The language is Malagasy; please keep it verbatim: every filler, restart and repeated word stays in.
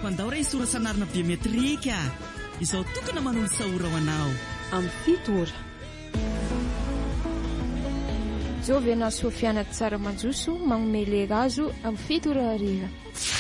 mandao ray sora sanarina biometrika izao tokana manolo sahora ho anao amin'ny fito ora. Jovy ana Sofiana Tsaramanjoso magnome le razo amin'ny fito ora hariva.